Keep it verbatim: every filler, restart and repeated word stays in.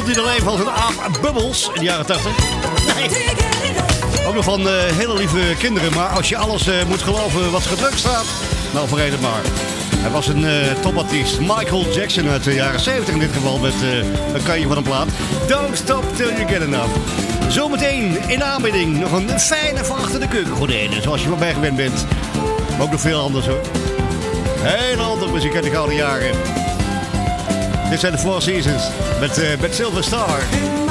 bedoelt niet alleen van zijn aap Bubbles in de jaren tachtig. Nee. Ook nog van uh, hele lieve kinderen. Maar als je alles uh, moet geloven wat gedrukt staat, nou vergeet het maar. Hij was een uh, topartiest. Michael Jackson uit de jaren zeventig in dit geval met uh, een kanje van een plaat. Don't stop till you get enough. Zometeen in aanbieding nog een fijne van achter de keukengordijnen. Zoals je van mij gewend bent. Maar ook nog veel anders hoor. Hele andere muziek uit de gouden jaren. Dit zijn de Four Seasons met, uh, met Silver Star.